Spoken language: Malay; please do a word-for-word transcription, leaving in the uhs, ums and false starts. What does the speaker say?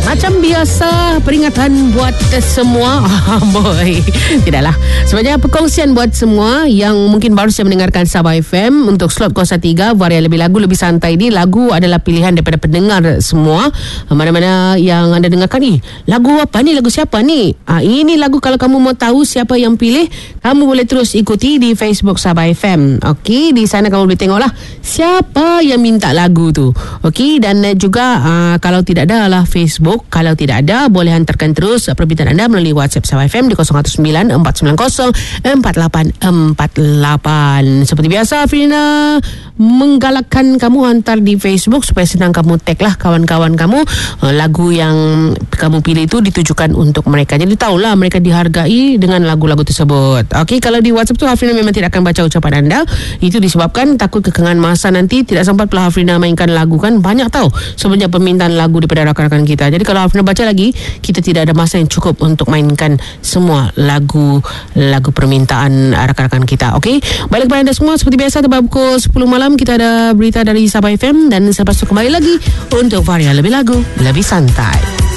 Macam biasa, peringatan buat semua. Ah, boy. Tidaklah. Sebenarnya perkongsian buat semua yang mungkin baru saja mendengarkan Sabah F M untuk slot Kuasa tiga, Varia Lebih Lagu Lebih Santai ni. Lagu adalah pilihan daripada pendengar semua. Mana-mana yang anda dengarkan ni, lagu apa ni, lagu siapa ni? Ah, ini lagu, kalau kamu mau tahu siapa yang pilih, kamu boleh terus ikuti di Facebook Sabah F M. Okey, di sana kamu boleh tengoklah siapa yang minta lagu tu. Okey, dan juga uh, kalau tidak ada lah Facebook, kalau tidak ada boleh hantarkan terus permintaan anda melalui WhatsApp Sabah F M di kosong satu sembilan empat sembilan kosong empat lapan empat lapan. Seperti biasa, Afrina menggalakkan kamu hantar di Facebook supaya senang kamu tag lah kawan-kawan kamu. Uh, lagu yang kamu pilih itu ditujukan untuk mereka. Jadi tahulah mereka dihargai dengan lagu-lagu tersebut. Okey, kalau di WhatsApp tu Hafrina memang tidak akan baca ucapan anda. Itu disebabkan takut kekangan masa nanti tidak sempat pula Hafrina mainkan lagu kan. Banyak tahu sebenarnya permintaan lagu daripada rakan-rakan kita. Jadi kalau Hafrina baca lagi, kita tidak ada masa yang cukup untuk mainkan semua lagu lagu permintaan rakan-rakan kita. Okey, balik kepada anda semua seperti biasa. Tepat pukul sepuluh malam kita ada berita dari Sabah F M dan selepas itu kembali lagi untuk Varia Lebih Lagu Lebih Santai.